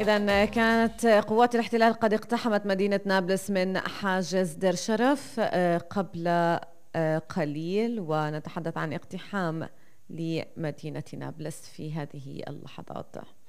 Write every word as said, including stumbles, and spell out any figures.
إذا كانت قوات الاحتلال قد اقتحمت مدينة نابلس من حاجز دير شرف قبل قليل، ونتحدث عن اقتحام لمدينة نابلس في هذه اللحظات.